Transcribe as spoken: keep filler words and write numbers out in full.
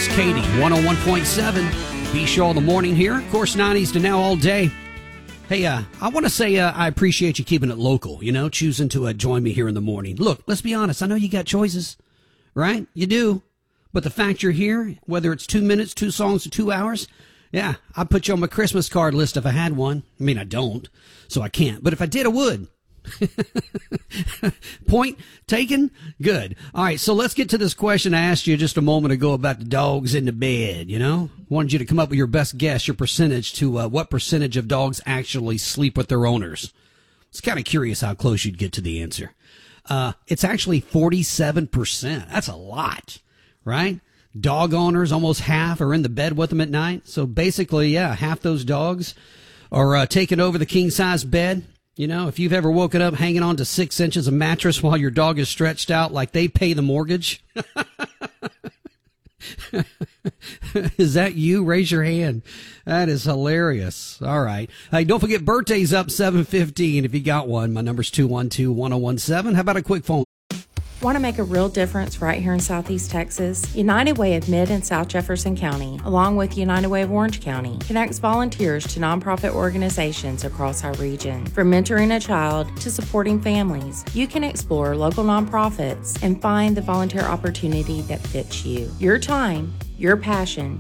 Katie, one oh one point seven. B-Show all the morning here. Of course, nineties to now all day. Hey, uh, I want to say uh, I appreciate you keeping it local, you know, choosing to uh, join me here in the morning. Look, let's be honest. I know you got choices, right? You do. But the fact you're here, whether it's two minutes, two songs, or two hours, yeah, I'd put you on my Christmas card list if I had one. I mean, I don't, so I can't. But if I did, I would. Point taken? Good. All right, so let's get to this question I asked you just a moment ago about the dogs in the bed, you know? Wanted you to come up with your best guess, your percentage to uh, what percentage of dogs actually sleep with their owners. It's kind of curious how close you'd get to the answer. Uh, it's actually forty-seven percent. That's a lot, right? Dog owners, almost half, are in the bed with them at night. So basically, yeah, half those dogs are uh, taking over the king-size bed. You know, if you've ever woken up hanging on to six inches of mattress while your dog is stretched out like they pay the mortgage. Is that you? Raise your hand. That is hilarious. All right. Hey, don't forget birthday's up seven fifteen if you got one. My number's two one two, one oh one seven. How about a quick phone? Want to make a real difference right here in Southeast Texas? United Way of Mid and South Jefferson County, along with United Way of Orange County, connects volunteers to nonprofit organizations across our region. From mentoring a child to supporting families, you can explore local nonprofits and find the volunteer opportunity that fits you. Your time, your passion,